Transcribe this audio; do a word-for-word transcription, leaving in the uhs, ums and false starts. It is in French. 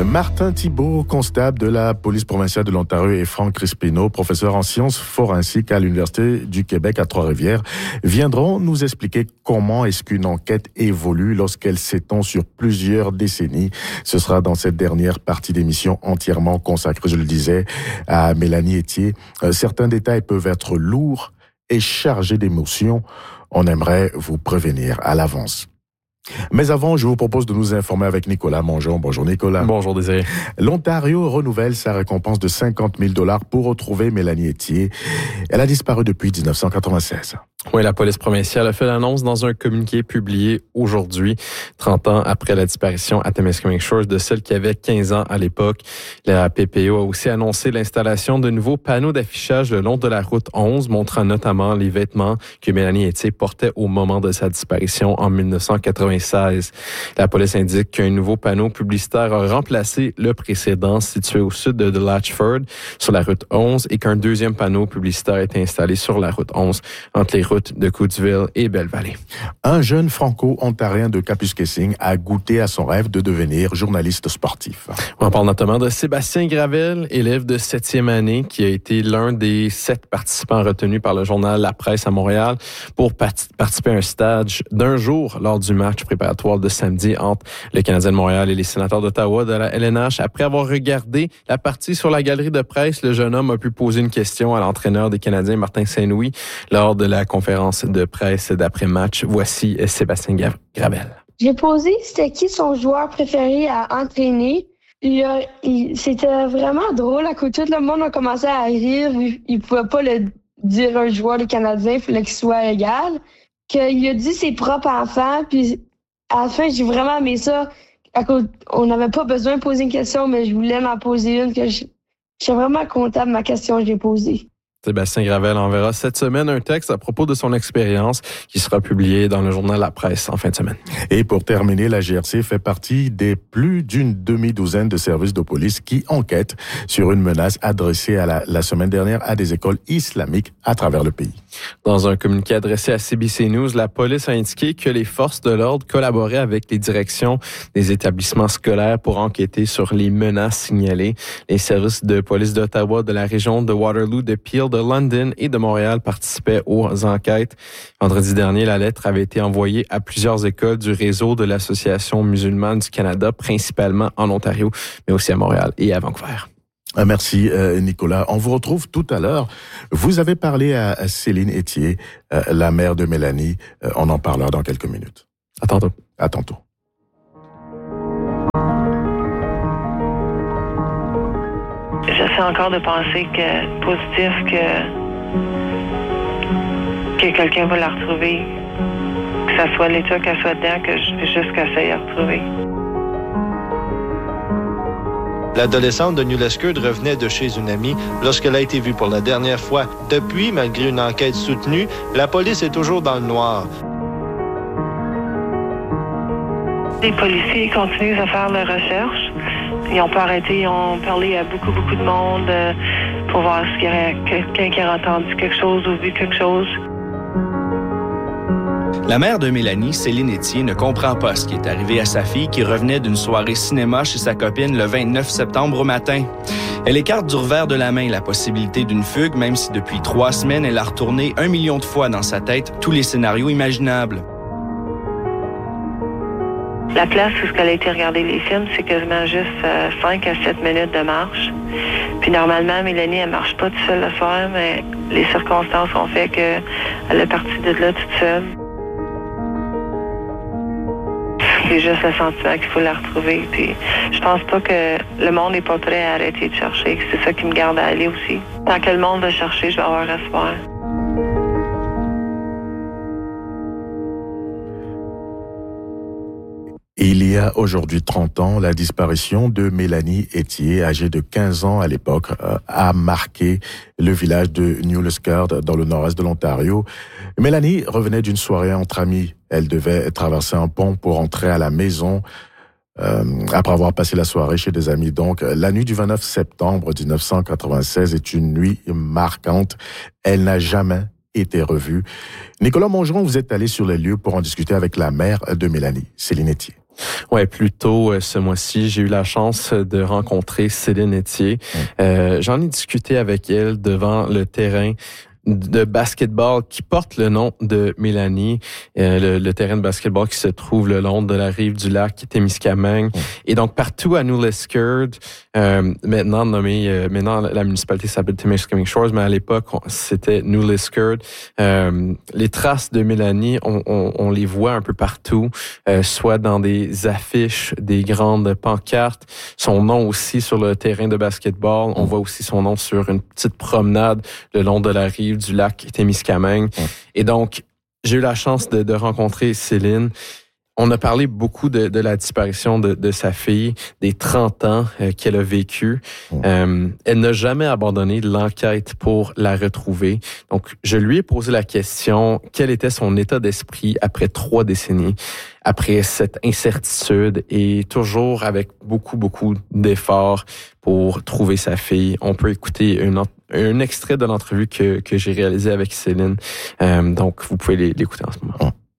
Martin Thibault, constable de la police provinciale de l'Ontario, et Franck Crispino, professeur en sciences forensiques à l'Université du Québec à Trois-Rivières, viendront nous expliquer comment est-ce qu'une enquête évolue lorsqu'elle s'étend sur plusieurs décennies. Ce sera dans cette dernière partie d'émission entièrement consacrée, je le disais, à Mélanie Ethier. Euh, certains détails peuvent être lourds et chargés d'émotions. On aimerait vous prévenir à l'avance. Mais avant, je vous propose de nous informer avec Nicolas Mongeon. Bonjour Nicolas. Bonjour Désiré. L'Ontario renouvelle sa récompense de cinquante mille dollars pour retrouver Mélanie Ethier. Elle a disparu depuis dix-neuf cent quatre-vingt-seize. Oui, la police provinciale a fait l'annonce dans un communiqué publié aujourd'hui, trente ans après la disparition à Temiskaming Shores de celle qui avait quinze ans à l'époque. La P P O a aussi annoncé l'installation de nouveaux panneaux d'affichage le long de la route onze, montrant notamment les vêtements que Mélanie Ethier portait au moment de sa disparition en dix-neuf cent quatre-vingt-seize. La police indique qu'un nouveau panneau publicitaire a remplacé le précédent situé au sud de Latchford sur la route onze et qu'un deuxième panneau publicitaire a été installé sur la route onze entre les route de Cootsville et Belle-Vallée. Un jeune franco-ontarien de Kapuskasing a goûté à son rêve de devenir journaliste sportif. On parle notamment de Sébastien Gravel, élève de septième année, qui a été l'un des sept participants retenus par le journal La Presse à Montréal pour participer à un stage d'un jour lors du match préparatoire de samedi entre le Canadien de Montréal et les Sénateurs d'Ottawa de la L N H. Après avoir regardé la partie sur la galerie de presse, le jeune homme a pu poser une question à l'entraîneur des Canadiens, Martin Saint-Louis, lors de la conférence de presse d'après-match. Voici Sébastien Gravel. J'ai posé c'était qui son joueur préféré à entraîner. Il a, il, c'était vraiment drôle. À côté, tout le monde a commencé à rire. Il ne pouvait pas le dire un joueur des Canadiens, il fallait qu'il soit égal. Qu'il a dit ses propres enfants. Puis à la fin, j'ai vraiment aimé ça. À côté, on n'avait pas besoin de poser une question, mais je voulais m'en poser une. Que je, je suis vraiment content de ma question que j'ai posée. Sébastien Gravel enverra cette semaine un texte à propos de son expérience qui sera publié dans le journal La Presse en fin de semaine. Et pour terminer, la G R C fait partie des plus d'une demi-douzaine de services de police qui enquêtent sur une menace adressée à la, la semaine dernière à des écoles islamiques à travers le pays. Dans un communiqué adressé à C B C News, la police a indiqué que les forces de l'ordre collaboraient avec les directions des établissements scolaires pour enquêter sur les menaces signalées. Les services de police d'Ottawa, de la région de Waterloo, de Peel, de London et de Montréal participaient aux enquêtes. Vendredi dernier, la lettre avait été envoyée à plusieurs écoles du réseau de l'Association musulmane du Canada, principalement en Ontario, mais aussi à Montréal et à Vancouver. Merci Nicolas. On vous retrouve tout à l'heure. Vous avez parlé à Céline Ethier, la mère de Mélanie. On en parlera dans quelques minutes. À tantôt. À tantôt. J'essaie encore de penser que positif, que, que quelqu'un va la retrouver, que ça soit l'état qu'elle soit dedans, que je juste qu'elle essaie de la retrouver. L'adolescente de New Lescure revenait de chez une amie lorsqu'elle a été vue pour la dernière fois. Depuis, malgré une enquête soutenue, la police est toujours dans le noir. Les policiers continuent à faire leurs recherches. Ils n'ont pas arrêté, ils ont parlé à beaucoup, beaucoup de monde euh, pour voir s'il y aurait quelqu'un qui a entendu quelque chose ou vu quelque chose. La mère de Mélanie, Céline Ethier, ne comprend pas ce qui est arrivé à sa fille qui revenait d'une soirée cinéma chez sa copine le vingt-neuf septembre au matin. Elle écarte du revers de la main la possibilité d'une fugue, même si depuis trois semaines, elle a retourné un million de fois dans sa tête tous les scénarios imaginables. La place où elle a été regarder les films, c'est quasiment juste euh, cinq à sept minutes de marche. Puis normalement, Mélanie, elle marche pas toute seule le soir, mais les circonstances ont fait qu'elle est partie de là toute seule. C'est juste le sentiment qu'il faut la retrouver. Puis je pense pas que le monde n'est pas prêt à arrêter de chercher. C'est ça qui me garde à aller aussi. Tant que le monde va chercher, je vais avoir espoir. Il y a aujourd'hui trente ans, la disparition de Mélanie Ethier, âgée de quinze ans à l'époque, a marqué le village de New Lescure dans le nord-est de l'Ontario. Mélanie revenait d'une soirée entre amis. Elle devait traverser un pont pour entrer à la maison euh, après avoir passé la soirée chez des amis. Donc, la nuit du vingt-neuf septembre dix-neuf cent quatre-vingt-seize est une nuit marquante. Elle n'a jamais été revue. Nicolas Mongeron, vous êtes allé sur les lieux pour en discuter avec la mère de Mélanie, Céline Ethier. Ouais, plus tôt euh, ce mois-ci, j'ai eu la chance de rencontrer Céline Etier. Mmh. Euh, j'en ai discuté avec elle devant le terrain de basketball qui porte le nom de Mélanie, euh, le, le terrain de basketball qui se trouve le long de la rive du lac Témiscamingue. Mmh. Et donc, partout à New Liskeard, euh, maintenant nommé, euh, maintenant la municipalité s'appelle Témiscamingue Shores, mais à l'époque, on, c'était New Liskeard. Euh, les traces de Mélanie, on, on, on les voit un peu partout, euh, soit dans des affiches, des grandes pancartes, son nom aussi sur le terrain de basketball. On voit aussi son nom sur une petite promenade le long de la rive du lac Témiscamingue. Mmh. Et donc, j'ai eu la chance de, de rencontrer Céline. On a parlé beaucoup de, de la disparition de, de sa fille, des trente ans euh, qu'elle a vécu. Mmh. Euh, elle n'a jamais abandonné l'enquête pour la retrouver. Donc, je lui ai posé la question, quel était son état d'esprit après trois décennies, après cette incertitude et toujours avec beaucoup, beaucoup d'efforts pour trouver sa fille. On peut écouter une, un extrait de l'entrevue que, que j'ai réalisée avec Céline. Euh, donc, vous pouvez l'écouter en ce moment.